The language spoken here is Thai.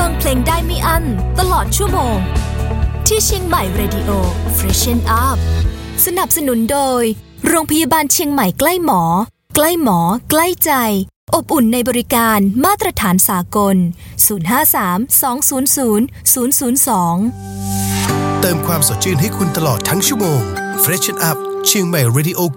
ฟังเพลงได้ไม่อั้นตลอดชั่วโมงที่เชียงใหม่ Radio Freshen Up สนับสนุนโดยโรงพยาบาลเชียงใหม่ใกล้หมอใกล้หมอใกล้ใจอบอุ่นในบริการมาตรฐานสากล053-200-002เติมความสดชื่นให้คุณตลอดทั้งชั่วโมง Freshen Up เชียงใหม่ Radio